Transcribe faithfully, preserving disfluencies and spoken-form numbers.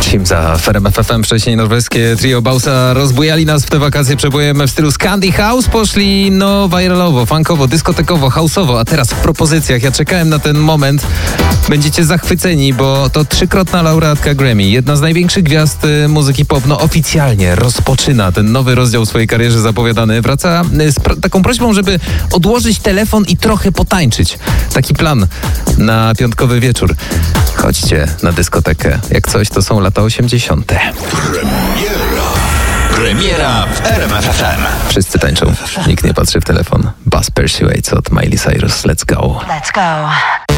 Simza w R M F F M, wcześniej norweskie trio Bausa rozbujali nas w te wakacje przebojem w stylu Scandi House, poszli no viralowo, funkowo, dyskotekowo, houseowo, a teraz w propozycjach. Ja czekałem na ten moment. Będziecie zachwyceni, bo to trzykrotna laureatka Grammy, jedna z największych gwiazd y, muzyki pop, no oficjalnie rozpoczyna ten nowy rozdział w swojej karierze zapowiadany. Wraca y, z pr- taką prośbą, żeby odłożyć telefon i trochę potańczyć. Taki plan na piątkowy wieczór. Chodźcie na dyskotekę. Jak coś, to są lata osiemdziesiąte. Premiera. Premiera w R M F F M. Wszyscy tańczą. Nikt nie patrzy w telefon. Buzz Persuades od Miley Cyrus. Let's go. Let's go.